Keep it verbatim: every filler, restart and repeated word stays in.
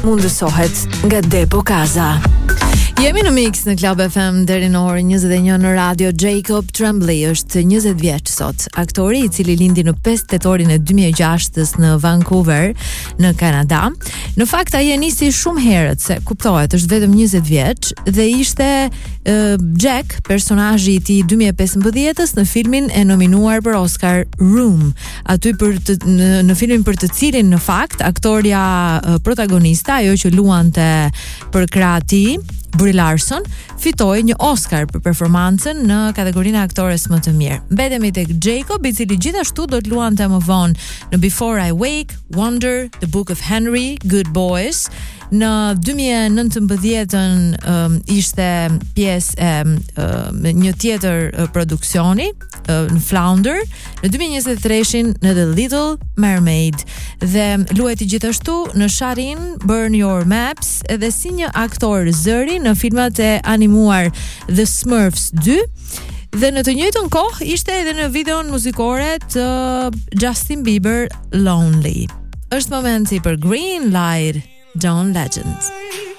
mundësohet nga Depo Kaza. Jemi në mix në Club F M deri në orën njëzet e një në radio. Jacob Tremblay është njëzet vjeç sot. Aktori i cili lindi në pesë tetorin e dy mijë e gjashtës në Vancouver, në Kanada. Në fakt ai e nisi shumë herët, se kuptohet, është vetëm njëzet vjeç dhe ishte uh, Jack, personazhi i tij dy mijë e pesëmbëdhjetës në filmin e nominuar për Oscar Room. Aty për të, në, në filmin për të cilin në fakt aktoria uh, protagonista, ajo që luante për krah e tij, Brie Larson, fitoi një Oscar për performancën në kategorinë aktores më të mirë. Mbetemi tek Jacob, i cili gjithashtu do të luante më vonë në Before I Wake, Wonder, The Book of Henry, Good Boys. Në dy mijë e nëntëmbëdhjetën um, ishte pjesë e um, një tjetër uh, produksioni uh, në Flounder, në dy mijë e njëzet e treshin në The Little Mermaid dhe luajti gjithashtu në Shut In, Burn Your Maps edhe si një aktor zëri në filmat e animuar The Smurfs dy. Dhe në të njëjtën kohë ishte edhe në videon muzikore të Justin Bieber Lonely. Është momenti për Green Light, John Legend.